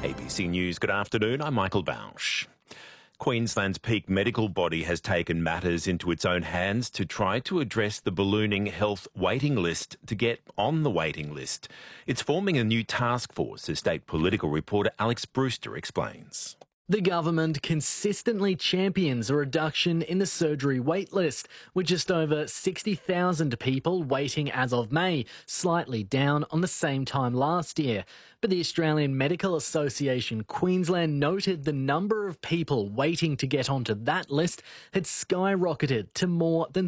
ABC News, good afternoon. I'm Michael Bausch. Queensland's peak medical body has taken matters into its own hands to try to address the ballooning health waiting list to get on the waiting list. It's forming a new task force, as state political reporter Alex Brewster explains. The government consistently champions a reduction in the surgery wait list, with just over 60,000 people waiting as of May, slightly down on the same time last year. But the Australian Medical Association Queensland noted the number of people waiting to get onto that list had skyrocketed to more than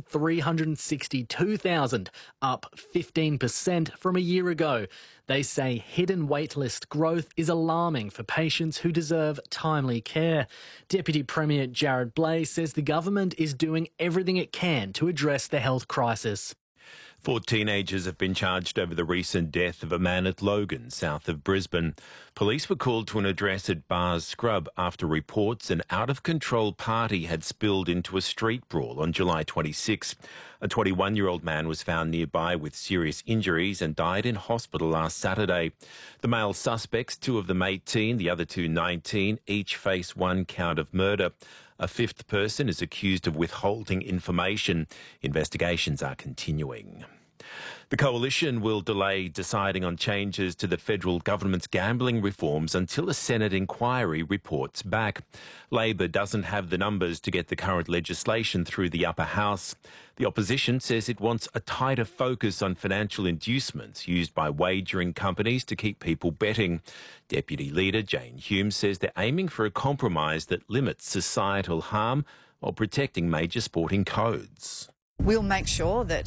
362,000, up 15% from a year ago. They say hidden waitlist growth is alarming for patients who deserve timely care. Deputy Premier Jared Blay says the government is doing everything it can to address the health crisis. 4 teenagers have been charged over the recent death of a man at Logan, south of Brisbane. Police were called to an address at Bars Scrub after reports an out-of-control party had spilled into a street brawl on July 26. A 21-year-old man was found nearby with serious injuries and died in hospital last Saturday. The male suspects, 2 of them 18, the other 2 19, each face 1 count of murder. A 5th person is accused of withholding information. Investigations are continuing. The Coalition will delay deciding on changes to the federal government's gambling reforms until a Senate inquiry reports back. Labor doesn't have the numbers to get the current legislation through the upper house. The opposition says it wants a tighter focus on financial inducements used by wagering companies to keep people betting. Deputy Leader Jane Hume says they're aiming for a compromise that limits societal harm while protecting major sporting codes. We'll make sure that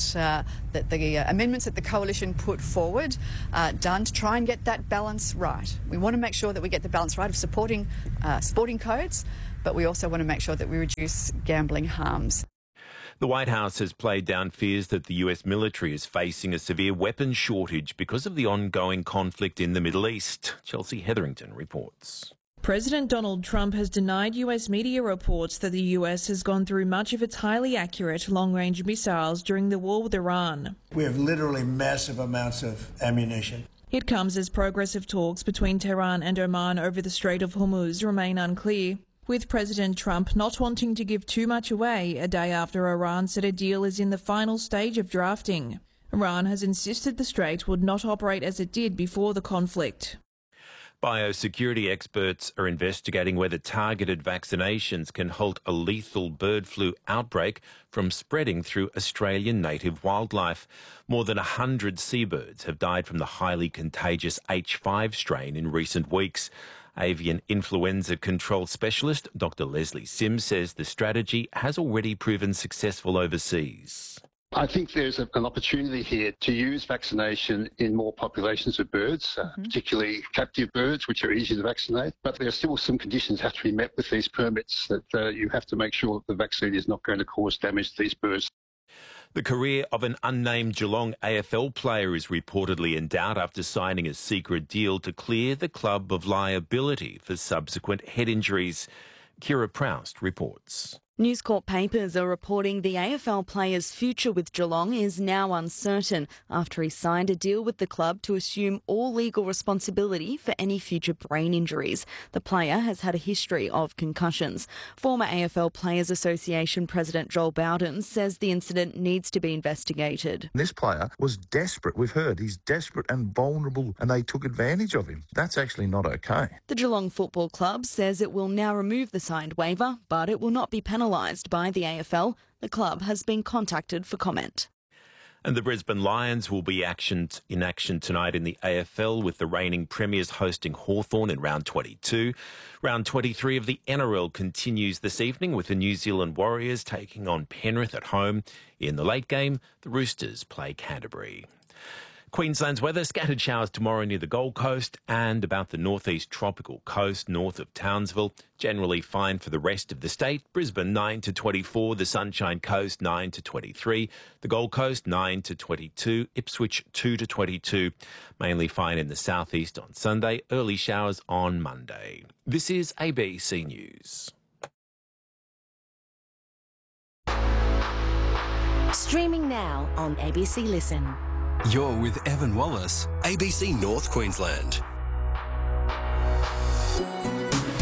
the amendments that the Coalition put forward are done to try and get that balance right. We want to make sure that we get the balance right of supporting sporting codes, but we also want to make sure that we reduce gambling harms. The White House has played down fears that the US military is facing a severe weapons shortage because of the ongoing conflict in the Middle East. Chelsea Hetherington reports. President Donald Trump has denied US media reports that the US has gone through much of its highly accurate long-range missiles during the war with Iran. We have literally massive amounts of ammunition. It comes as progressive talks between Tehran and Oman over the Strait of Hormuz remain unclear, with President Trump not wanting to give too much away a day after Iran said a deal is in the final stage of drafting. Iran has insisted the strait would not operate as it did before the conflict. Biosecurity experts are investigating whether targeted vaccinations can halt a lethal bird flu outbreak from spreading through Australian native wildlife. More than 100 seabirds have died from the highly contagious H5 strain in recent weeks. Avian influenza control specialist Dr. Leslie Sims says the strategy has already proven successful overseas. I think there's an opportunity here to use vaccination in more populations of birds, particularly captive birds, which are easy to vaccinate. But there are still some conditions that have to be met with these permits, that you have to make sure that the vaccine is not going to cause damage to these birds. The career of an unnamed Geelong AFL player is reportedly in doubt after signing a secret deal to clear the club of liability for subsequent head injuries. Kira Proust reports. News Corp papers are reporting the AFL player's future with Geelong is now uncertain after he signed a deal with the club to assume all legal responsibility for any future brain injuries. The player has had a history of concussions. Former AFL Players Association President Joel Bowden says the incident needs to be investigated. This player was desperate. We've heard he's desperate and vulnerable, and they took advantage of him. That's actually not okay. The Geelong Football Club says it will now remove the signed waiver, but it will not be penalised by the AFL. The club has been contacted for comment. And the Brisbane Lions will be in action tonight in the AFL, with the reigning premiers hosting Hawthorn in round 22. Round 23 of the NRL continues this evening with the New Zealand Warriors taking on Penrith at home. In the late game, the Roosters play Canterbury. Queensland's weather, scattered showers tomorrow near the Gold Coast and about the northeast tropical coast north of Townsville. Generally fine for the rest of the state. Brisbane 9 to 24, the Sunshine Coast 9 to 23, the Gold Coast 9 to 22, Ipswich 2 to 22. Mainly fine in the southeast on Sunday, early showers on Monday. This is ABC News. Streaming now on ABC Listen. You're with Evan Wallace, ABC North Queensland.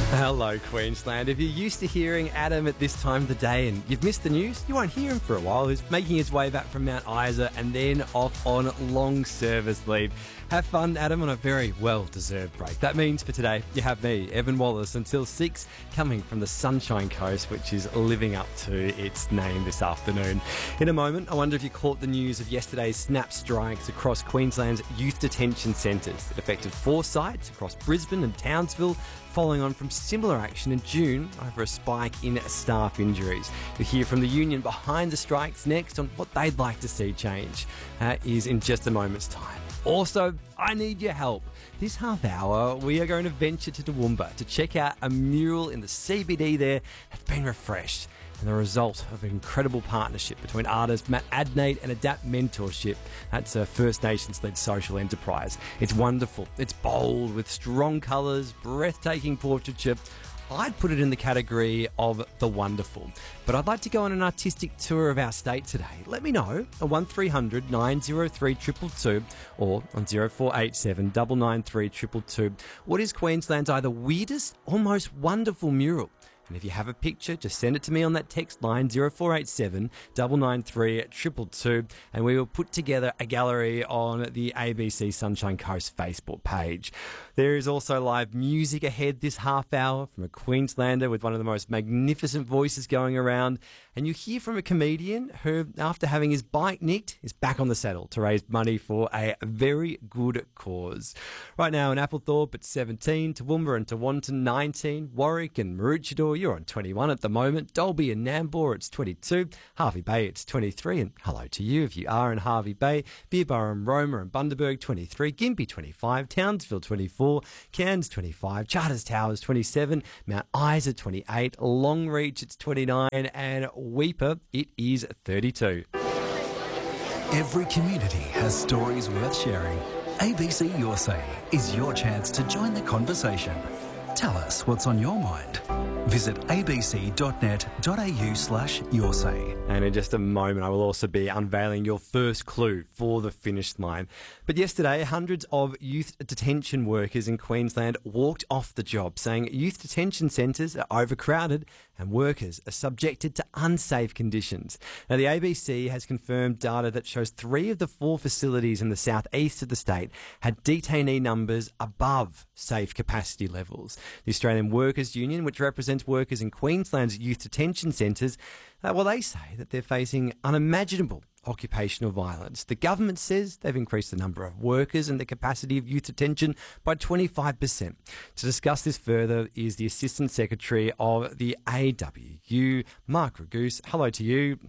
Hello, Queensland. If you're used to hearing Adam at this time of the day and you've missed the news, you won't hear him for a while. He's making his way back from Mount Isa and then off on long service leave. Have fun, Adam, on a very well-deserved break. That means for today, you have me, Evan Wallace, until 6, coming from the Sunshine Coast, which is living up to its name this afternoon. In a moment, I wonder if you caught the news of yesterday's snap strikes across Queensland's youth detention centres. It affected 4 sites across Brisbane and Townsville, following on from similar action in June over a spike in staff injuries. You'll hear from the union behind the strikes next on what they'd like to see change. Is in just a moment's time. Also, I need your help. This half hour, we are going to venture to Toowoomba to check out a mural in the CBD there that's been refreshed. And the result of an incredible partnership between artist Matt Adnate and Adapt Mentorship. That's a First Nations-led social enterprise. It's wonderful. It's bold, with strong colours, breathtaking portraiture. I'd put it in the category of the wonderful. But I'd like to go on an artistic tour of our state today. Let me know at 1300 903 222 or on 0487 993 222. What is Queensland's either weirdest or most wonderful mural? And if you have a picture, just send it to me on that text line 0487 993 222, and we will put together a gallery on the ABC Sunshine Coast Facebook page. There is also live music ahead this half hour from a Queenslander with one of the most magnificent voices going around. And you hear from a comedian who, after having his bike nicked, is back on the saddle to raise money for a very good cause. Right now in Applethorpe it's 17, Toowoomba and Tewantin 19, Warwick and Maroochydore, you're on 21 at the moment, Dalby and Nambour it's 22, Harvey Bay it's 23, and hello to you if you are in Harvey Bay, Beerborough and Roma and Bundaberg 23, Gympie 25, Townsville 24, Cairns 25, Charters Towers 27, Mount Isa 28, Longreach it's 29, and Weeper it is 32. Every community has stories worth sharing. ABC Your Say is your chance to join the conversation. Tell us what's on your mind. Visit abc.net.au/yoursay. And in just a moment, I will also be unveiling your first clue for the finish line. But yesterday, hundreds of youth detention workers in Queensland walked off the job, saying youth detention centres are overcrowded and workers are subjected to unsafe conditions. Now, the ABC has confirmed data that shows 3 of the 4 facilities in the southeast of the state had detainee numbers above safe capacity levels. The Australian Workers Union, which represents workers in Queensland's youth detention centres, they say that they're facing unimaginable occupational violence. The government says they've increased the number of workers and the capacity of youth detention by 25%. To discuss this further is the Assistant Secretary of the AWU, Mark Raguse. Hello to you.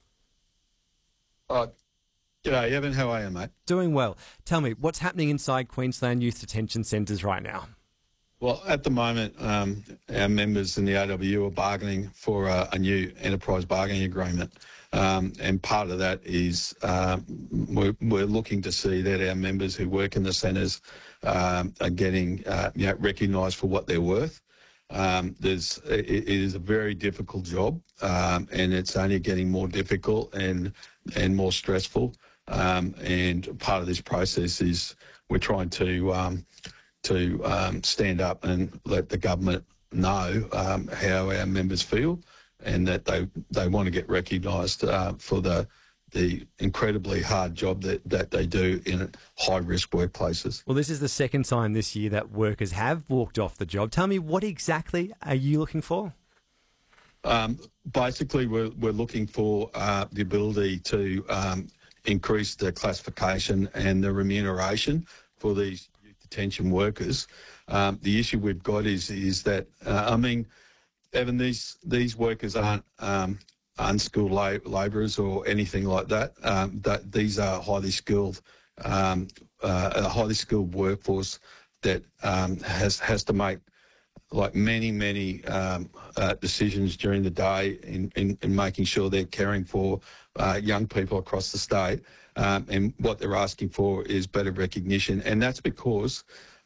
G'day, Evan. How are you, mate? Doing well. Tell me, what's happening inside Queensland youth detention centres right now? Well, at the moment, our members in the AWU are bargaining for a new enterprise bargaining agreement. And part of that is we're looking to see that our members who work in the centres are getting recognised for what they're worth. It is a very difficult job, and it's only getting more difficult and more stressful. And part of this process is we're trying to stand up and let the government know how our members feel, and that they want to get recognised for the incredibly hard job that they do in high-risk workplaces. Well, this is the second time this year that workers have walked off the job. Tell me, what exactly are you looking for? Basically, we're looking for the ability to increase the classification and the remuneration for these youth detention workers. The issue we've got is that, Evan, these workers aren't unskilled labourers or anything like that. That these are highly skilled, a highly skilled workforce that has to make like many decisions during the day in making sure they're caring for young people across the state. And what they're asking for is better recognition, and that's because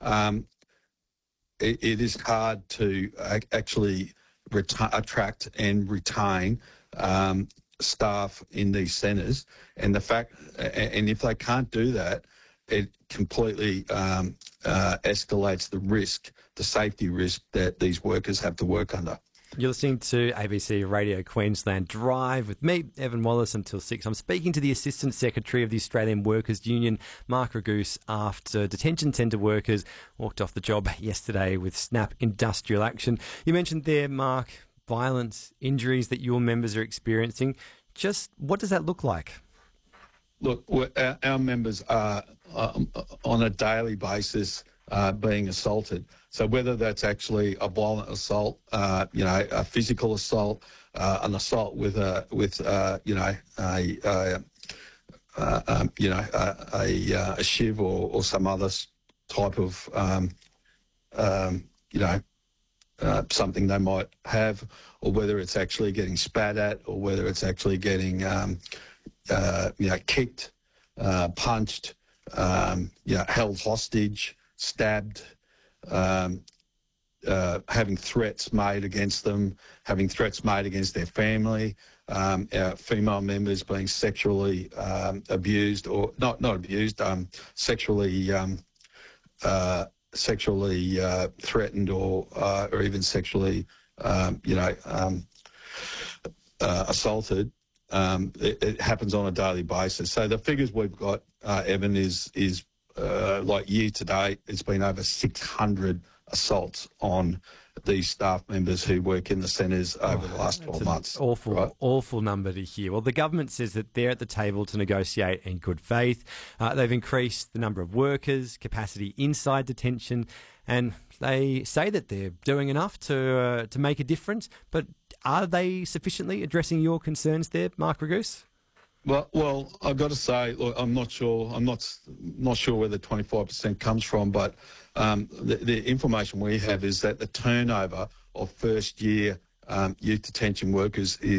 it is hard to actually attract and retain staff in these centres, and if they can't do that, it completely escalates the risk, the safety risk that these workers have to work under. You're listening to ABC Radio Queensland Drive with me, Evan Wallace, until 6. I'm speaking to the Assistant Secretary of the Australian Workers' Union, Mark Raguse, after detention centre workers walked off the job yesterday with snap industrial action. You mentioned there, Mark, violence, injuries that your members are experiencing. Just what does that look like? Look, our members are on a daily basis being assaulted. So whether that's actually a violent assault, a physical assault, an assault with a shiv or some other type of something they might have, or whether it's actually getting spat at, or whether it's actually getting kicked, punched, held hostage, stabbed, having threats made against them, having threats made against their family, our female members being sexually abused, or not abused, sexually threatened, or even sexually assaulted. It happens on a daily basis. So the figures we've got, Evan, is like year to date, it's been over 600 assaults on these staff members who work in the centres over the last 12 months. Awful number to hear. Well, the government says that they're at the table to negotiate in good faith. They've increased the number of workers, capacity inside detention, and they say that they're doing enough to make a difference. But are they sufficiently addressing your concerns there, Mark Raguse? Well, I've got to say, look, I'm not sure. I'm not sure where the 25% comes from, but the information we have is that the turnover of first-year youth detention workers is